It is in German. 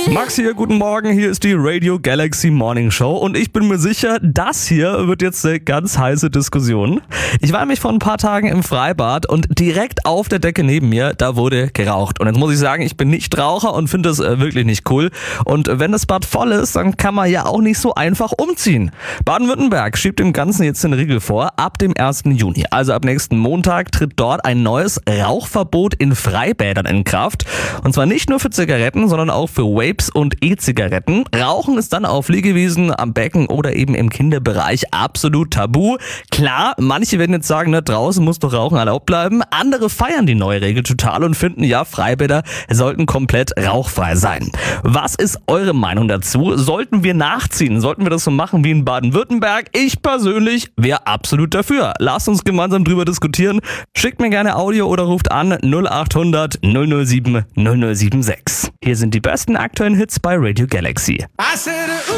Max hier, guten Morgen, hier ist die Radio Galaxy Morning Show und ich bin mir sicher, das hier wird jetzt eine ganz heiße Diskussion. Ich war nämlich vor ein paar Tagen im Freibad und direkt auf der Decke neben mir, da wurde geraucht. Und jetzt muss ich sagen, ich bin nicht Raucher und finde das wirklich nicht cool. Und wenn das Bad voll ist, dann kann man ja auch nicht so einfach umziehen. Baden-Württemberg schiebt dem Ganzen jetzt den Riegel vor. Ab dem 1. Juni, also ab nächsten Montag, tritt dort ein neues Rauchverbot in Freibädern in Kraft. Und zwar nicht nur für Zigaretten, sondern auch für Vapes und E-Zigaretten. Rauchen ist dann auf Liegewiesen, am Becken oder eben im Kinderbereich absolut tabu. Klar, manche werden jetzt sagen, draußen muss doch Rauchen erlaubt bleiben. Andere feiern die neue Regel total und finden, ja, Freibäder sollten komplett rauchfrei sein. Was ist eure Meinung dazu? Sollten wir nachziehen? Sollten wir das so machen wie in Baden-Württemberg? Ich persönlich wäre absolut dafür. Lasst uns gemeinsam drüber diskutieren. Schickt mir gerne Audio oder ruft an 0800 007 0076. Hier sind die besten aktuellen Hits bei Radio Galaxy.